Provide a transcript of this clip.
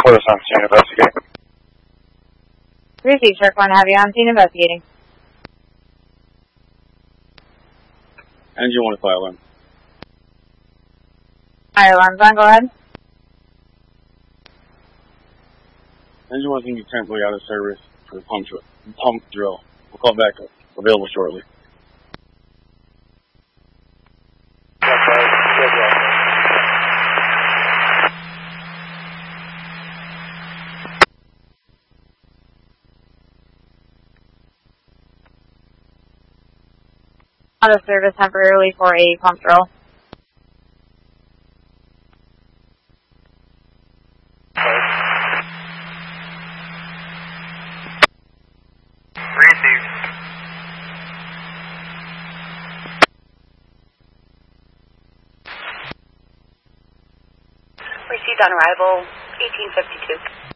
put us on scene investigating. Received, Shark 1, have you on scene investigating. Engine 1 fire alarm. Fire alarm's on, go ahead. Engine 1's going to be temporarily out of service for the pump drill. We'll call back up. Available shortly. Out of service temporarily for a pump drill. Received. Received on arrival, 1852.